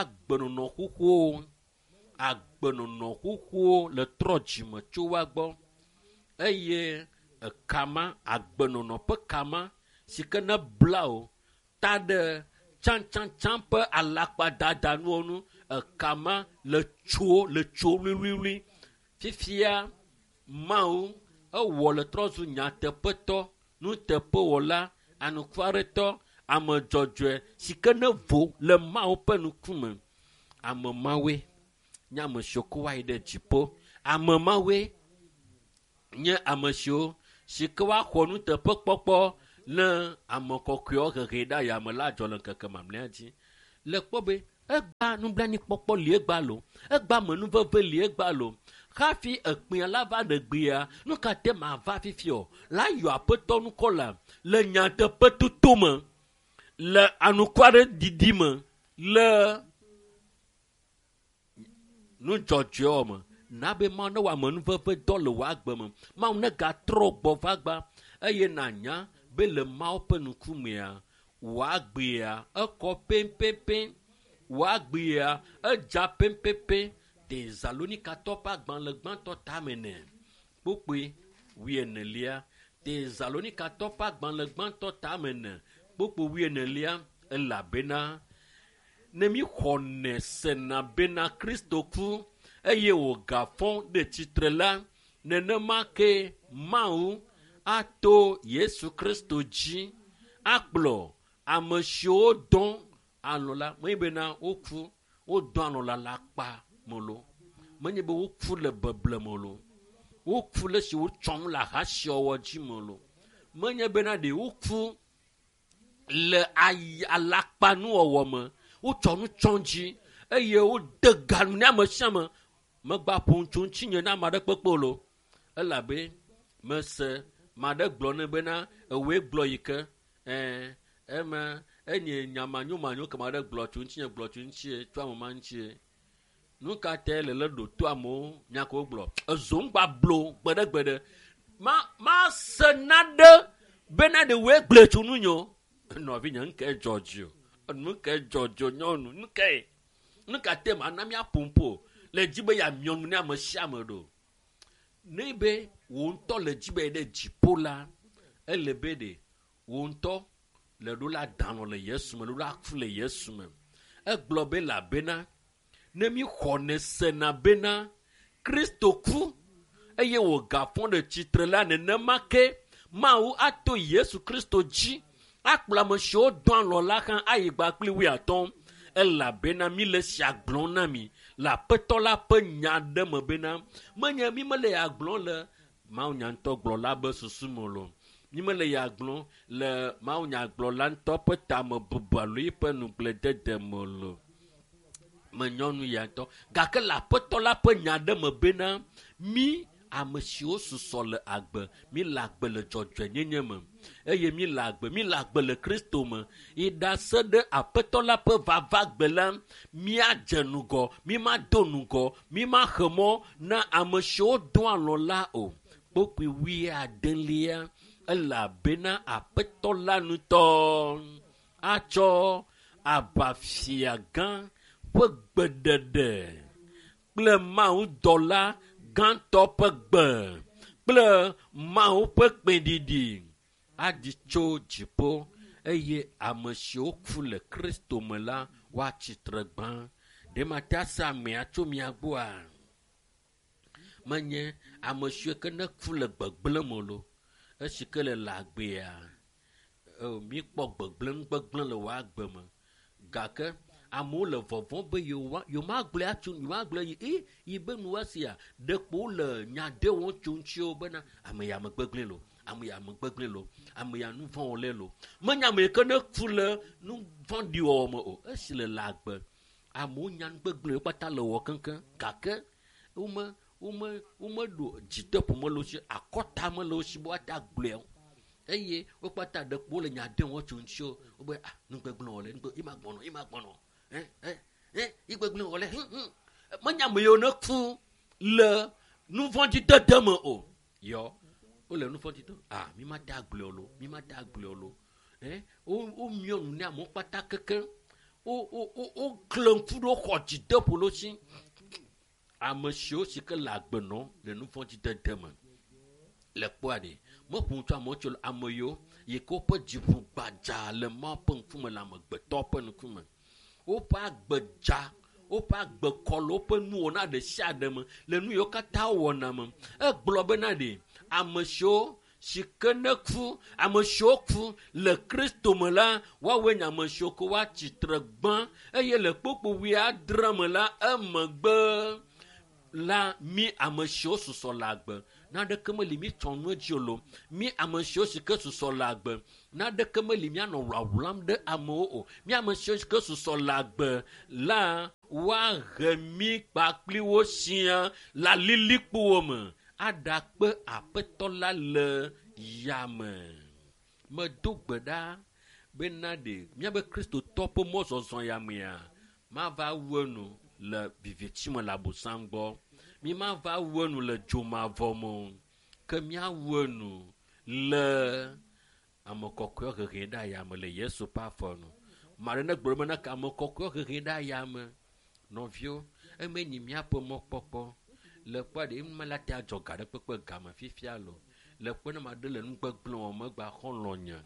agbenɔnɔ xoxo le trɔ dzime tso wa gbɔ eye kama agbenɔnɔ ƒe kama si ke ne bla o ta ɖe tsã ƒe alakpadada nuwo kama le tso wliwliwli fifia Mawu ewɔ le trɔ zu nyateƒetɔ nuteƒewɔla anukuaretɔ ame dzɔdzɔe si ke ne vo le Mawu ƒe ŋkume ame mawe nye ame siwo ko wa yi ɖe dziƒo, ame mawe nye ame siwo si ke wa xɔ nuteƒekpɔkpɔ le ame kɔkɔewo hehe ɖe yame la dzɔ le ŋkeke mamlɛa dzi. Le kpɔ be egba nublanuikpɔkpɔ li egba lo, egba menuveve li egba lo. Hafi ekpea la va ɖe gbea, nu ka te ma va fifi o, la yɔ aƒetɔ nukɔla le nyateƒe toto me, le anukɔ aɖe didi me, le nudzɔdzɔe me. Na be ma ne wɔ amenuveve dɔ le wɔ agbe me, ma ne gatrɔ gbɔ va gba, eye nanya be le mawo ƒe ŋkumea, wɔ agbea ekɔ pɛpɛpɛ, wɔ agbea edza pɛpɛpɛ. Tesalonikatɔ ƒe agbalẽ gbãtɔ tame nɛ kpokpoe 14. Tesalonikatɔ ƒe agbalẽ gbãtɔ tame nɛ kpokpo 14. Elabena ne mi xɔnɛ sena bena Kristo ku eye wògafɔ ɖe tsitre la, nenema ke Mawu ato Yesu Kristo dzi akplɔ ame siwo dɔn alɔ la, menye bena woku wodɔn alɔ la la kpa molo, menye be woku le beble molo, woku le si wotsɔm le ahasiowɔ dzi molo, menye bena ɖe woku le alakpanuwɔwɔ me, wotsɔ nu tsɔm dzi eye wode ganu ne ame sia ame megba ƒo ŋutsu ŋuti nye na ame aɖe kpekpe lo, elabe mese ma ɖe gblɔ ne bena ewoe gblɔ yi ke eme enye nyamanyomanyo ke ma ɖe gblɔ tso ŋuti nye gblɔ tso ŋuti tso ame ma ŋuti. Nu ka te le ɖo to amewo nyako gblɔ ezom gba blo gbeɖegbeɖe ma se naɖe bena ɖe woe gblɔ tso nu nyo nɔvi nye nuke dzɔdzio nuke dzɔdzio nyɔnu nu ka te ma na mia ƒompo le dzi be ya miɔnu ne ame sia ame ɖo ne be wo ŋutɔ le dzi be ɖe dziƒo la ele be ɖe wo ŋutɔ le ɖo la danɔ le Yesu me ɖo la ku le Yesu me egblɔ be labena ne mi xɔne sena bena Kristo ku eye wògafɔ ɖe tsitre la, nenema ke Mawu ato Yesu Kristo dzi akplɔ ame siwo dɔn alɔ la hã ayi gba kpli 15. Elabena mi le sia gblɔm na mi le aƒetɔ la ƒe nya ɖe me bena menye mi mele ya gblɔm le mawunya ŋutɔ gblɔla be susu me lo, mi mele ya gblɔm le mawunya gblɔla ŋutɔ ƒe tame bubu alo yiƒe nugbledede me lo. Menyɔnu ya ŋutɔ gake le aƒetɔ la ƒe nya ɖe me bena mi ame siwo susɔ le agbe, mi le agbe le dzɔdzɔenyenye me eye mi le agbe le Kristo me, yi ɖa se ɖe aƒetɔ la ƒe vavagbe la, miadze nugɔ, mi ma do nugɔ, mi ma xe mɔ na ame siwo dɔn alɔ la o. Kpokpui 15. Elabena aƒetɔ la ŋutɔ atsɔ aʋafia gã ƒe gbeɖeɖe kple Mawu dɔla gãtɔ ƒe gbe kple Mawu ƒe kpɛɖiɖi aɖi tso dziƒo eye ame siwo ku le Kristo me la woatsitre gbã. Ɖe mate se amea tso mia gbɔa menye ame siwo ke ne ku le gbegblẽ me lo, esi ke le agbea mi kpɔ gbegblẽ le wòa agbe me gake amewo le vɔvɔm be yomagblẽ atso yomagblẽ yi be nu esia ɖekpo le nya de wo tso ŋutsiwo bena ame ya me gbegblẽ lo, ame ya me gbegblẽ lo, ame ya nu vɔ̃ wòle lo, menye ame ke ne ku le nu vɔ̃ɖi wɔwɔ me o. Esi le agbe amewo nya nu gbegblẽ kpata le wɔ keŋkeŋ gake womeɖo dzideƒo me le wosi akɔta me le wosi be woata gblẽ o eye wo kpata ɖekpo le nya de wo tso ŋutsiwo wobe nu gbegblẽ wòle imagbɔnɔ igbegblẽ wòle menye ame yiwo ne ku le nu vɔ̃ɖi dede me o yɔ wole nu vɔ̃ɖi dede mi ma ta gblẽ o lo wo miɔ nu ne amewo kpata kekeŋ wo kle ŋku ɖo xɔ dzideƒo lo si ame siwo si ke le agbenɔ le nu vɔ̃ɖi dede me le kpɔa ɖe meƒo ŋutu amewo tso ame yiwo yi ke woƒe dziƒo gbadza le Mawu ƒe ŋkume le amegbetɔ ƒe ŋkume, woƒe agbe dza, woƒe agbe kɔ le woƒe nuwɔna ɖe sia ɖe me le nu yiwo katã wɔna me. Egblɔ bena ɖe ame siwo si ke ne ku ame siwo ku le Kristo me la woawoe nye ame siwo ke woatsitre gbã eye le kpokpowi adre me la emegbe la mi ame siwo susɔ le agbe naɖeke meli mi tsɔ nu edzi o mi ame siwo si ke susɔ le agbe naɖeke meli mianɔ wlawlam ɖe amewo o mi ame siwo si ke susɔ le agbe la woahe mi kpakpli wo sia le lilikpowo me aɖakpe aƒetɔ la le yame. Medo gbe ɖa bena ɖe míabe kristotɔ ƒe mɔzɔzɔ ya mea mava wu nu le vivitsi me le abosam gbɔ mi mava wu nu le dzomavɔ me o ke míawu nu le ame kɔkɔe hehe ɖe ayame le Yesu ƒe afɔ nu. Maɖe ne gblɔ be ne ke ame kɔkɔe hehe ɖe ayame nɔviwo eme nyi míaƒe mɔkpɔkpɔ le kpɔ ɖe mela te adzɔ ga ɖe kpekpe game fifia lo le kpɔ ne maɖe le nugbegblẽ wɔ megba xɔlɔ nye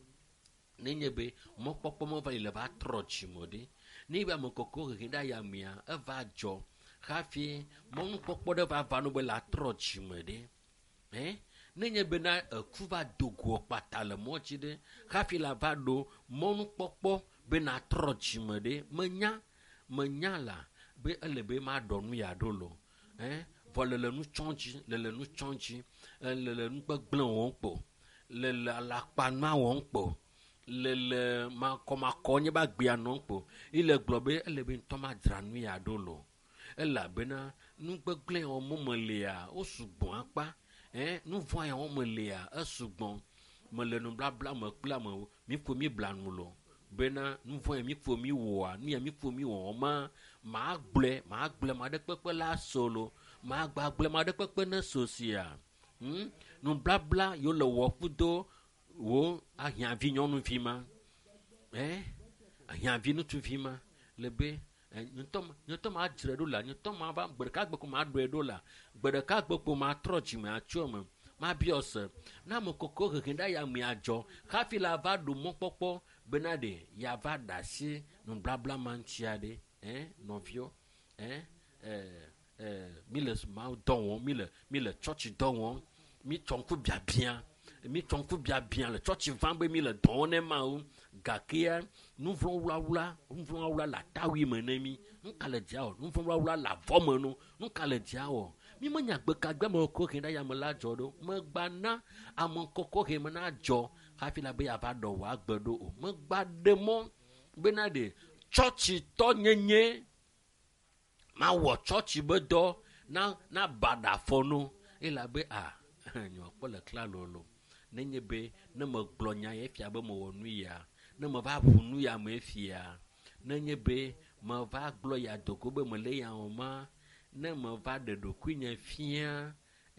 nenye be mɔkpɔkpɔ meva yi le va trɔ dzime ɖe ne be ame kɔkɔe hehe ɖe ayamea eva dzɔ hafi mɔnukpɔkpɔ ɖe va no be la trɔ dzime ɖe nenye be na eku va dogo kpata le mɔdzi ɖe hafi la va ɖo mɔnukpɔkpɔ be na trɔ dzime ɖe menya la be ele be ma ɖɔ nu ya ɖo lo vɔ le nu tsɔdzi le nu tsɔdzi le nu gbegblẽ wɔm kpo le alakpanua wɔm kpo le makɔmakɔ nye ba gbea nɔ kpo ile gblɔ be ele be ŋutɔ ma dzra nu ya ɖo lo elabena nu gbegblẽ wɔm me lia wo sugbɔ akpa nu vɔ ya wɔm me lia esugbɔ me le nu blabla me kple ame mi ƒo mi bla nu lo bena nu vɔ ya mi ƒo mi wɔa nu ya mi ƒo mi wɔ ma gblẽ ma ɖe kpekpe la solo ma gbagblẽ ma ɖe kpekpe ne so sia nu blabla yo le wɔ kudo wo ahiãvi nyɔnuvi ma ahiãvi ŋutsuvi ma le be nyɔtɔ ma dzre ɖo la nyɔtɔ ma va gbe ɖeka gbe ko ma ɖɔe ɖo la gbe ɖeka gbe ko ma trɔ dzime atsyɔ me ma biɔ se na ame kɔkɔ hehe ɖe ya me adzɔ hafi la va ɖo mɔkpɔkpɔ bena ɖe ya va ɖe asi nublabla ma ŋutia ɖe nɔviwo mi le mawu dɔ wɔm mi le tsɔtsi dɔ wɔm mi tsɔ ŋku biabia le tsɔtsi vam be mi le dɔ wɔm ne mawu gakea nuvlɔwlawla le atawi me ne mi nuka le dzia wɔ nuvlɔwlawla le avɔ me no nuka le dzia wɔ mi menya gbekagbe me kɔ he ɖe yame la dzɔ ɖo megba na ame kɔkɔ he me na dzɔ hafi la be yava ɖɔ wɔ agbe ɖo o megba ɖe mɔ bena ɖe tsɔtsitɔ nyenye ma wɔ tsɔtsi be dɔ na baɖa afɔ no elabe nyɔ kpɔ le kla lolo nenye be ne me gblɔ nya ye fia be me wɔ nu ya ne me va ʋu nu ya me fia nenye be me va gblɔ ya dogo be me le ya o ma ne me va ɖe ɖokui nye fia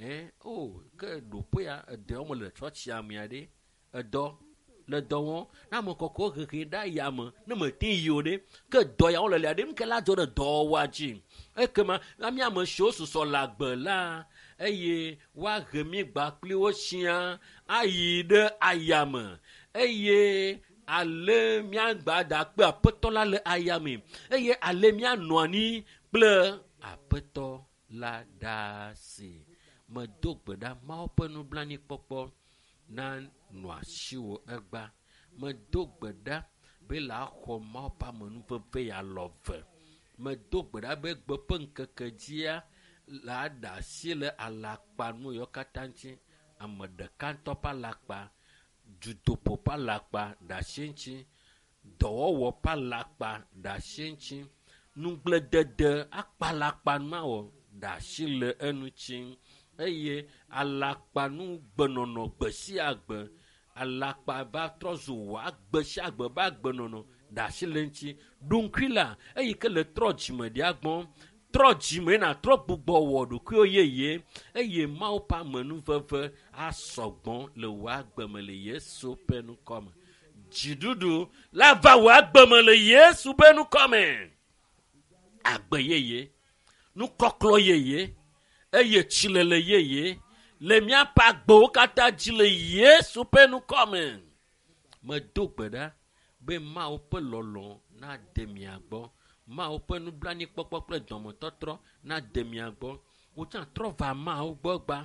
ke ɖoƒe ya eɖewo me le tsɔtsia mea ɖe edɔ le dɔ wɔm na ame kɔkɔ hehe ɖe yame ne me te yi o ɖe ke dɔ ya wo le lia ɖe ke la dzɔ ɖe dɔwɔwa dzi ekema mi ame siwo susɔ le agbe la eye woahe mi gba kpli wo sia ayi ɖe ayame eye ale miagba da kpe aƒetɔ la le ayame eye ale mianɔ anyi kple aƒetɔ la ɖa si medo gbe ɖa Mawu ƒe nublanuikpɔkpɔ na nɔ asiwò egba medo gbe ɖa be le axɔ Mawu ƒe amenuveve ya lɔve medo gbe ɖa be gbe ƒe ŋkeke dzia le aɖe asi le alakpa nu yiwo katã ŋuti ame ɖeka ŋutɔ ƒe alakpa dudoƒo ƒe alakpa ɖe asi ŋuti dɔwɔwɔ ƒe alakpa ɖe asi ŋuti nugbledede akpa alakpa nua wɔ ɖe asi le eŋuti eye alakpanu gbenɔnɔ gbe sia gbe alakpa va trɔ zu wɔ agbe sia gbe ba gbenɔnɔ ɖe asi le ŋuti ɖoŋkui la eyi ke le trɔ dzime ɖia gbɔ trɔ dzime na trɔ gbugbɔ wɔ ɖokuiwo yeye eye Mawu ƒe amenuveve asɔgbɔ le wɔ agbe me le Yesu ƒe nukɔ me dziɖuɖu la va wɔ agbe me le Yesu ƒe nukɔ me agbe yeye nukɔklɔ yeye eye tsilele yeye le míaƒe agbewo katã dzi le Yesu ƒe nukɔ me medo gbe ɖa be Mawu ƒe lɔlɔ na de mia gbɔ Mawu ƒe nublanuikpɔkpɔ kple dɔmetɔtrɔ na de mia gbɔ wotsã trɔ va Mawu gbɔ gba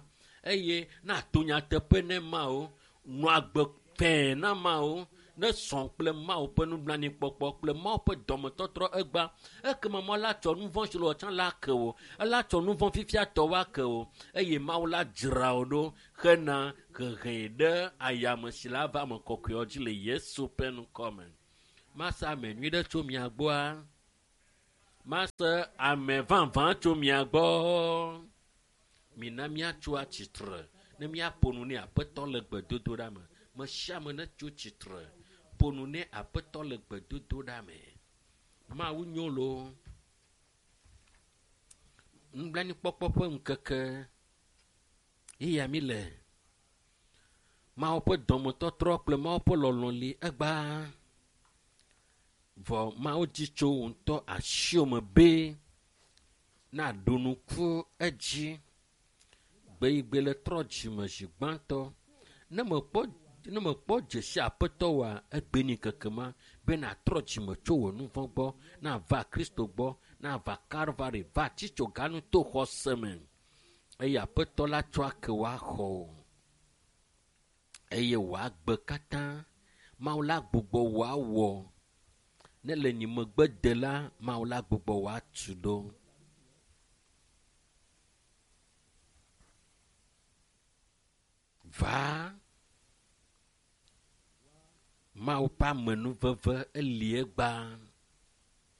eye na to nyateƒe ne mawo nɔ agbe fɛ̃ na mawo ne sɔn kple mawo ƒe nublanuikpɔkpɔ kple mawo ƒe dɔmetɔtrɔ egba ekema mawo la tsɔ nu vɔ̃ si le wɔtsã la ke o ela tsɔ nu vɔ̃ fifiatɔwo ake o eye mawo la dzra wo ɖo hena hehe ɖe ayame si la va ame kɔkɔewo dzi le Yesu ƒe ŋkɔme. Masa ame nyui ɖe tso mia gbɔa. Masa ame vavã tso mia gbɔ. Mina miatso atsitre ne miaƒo nu ne aƒetɔ le gbedodoɖa me. Me sia me ne tso tsitre ƒo nu ne aƒetɔ le gbedodoɖa me. Mawu nyo lo. Nublanuikpɔkpɔ ƒe ŋkeke eya mi le. Mawo ƒe dɔmetɔtrɔ kple mawo ƒe lɔlɔ̃li egba. Vɔ mawo dzi tso wo ŋutɔ asiome be na ɖo nuku edzi. Gbe le trɔ dzime zi gbãtɔ. Ne mekpɔ dzesi aƒetɔ wa egbe ni keke ma be na trɔ dzime tso wò nu vɔ̃ gbɔ na va Kristo gbɔ na va Calvary va tsitso ganu to xɔse me eye aƒetɔ la tsɔ ake wòaxɔ o eye wòagbe katã Mawu la gbugbɔ wòawɔ ne le nyimegbe de la Mawu la gbugbɔ wòatu ɖo. Va Mawu ƒe amenuveve eli egba